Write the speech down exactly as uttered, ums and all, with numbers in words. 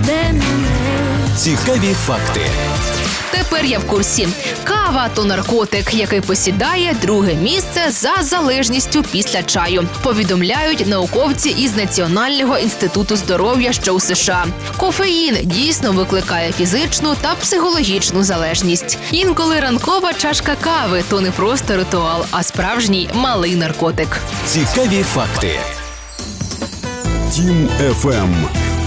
Цікаві факти. Тепер я в курсі. Кава – то наркотик, який посідає друге місце за залежністю після чаю. Повідомляють науковці із Національного інституту здоров'я, що у США. Кофеїн дійсно викликає фізичну та психологічну залежність. Інколи ранкова чашка кави – то не просто ритуал, а справжній малий наркотик. Цікаві факти. Тім еф ем.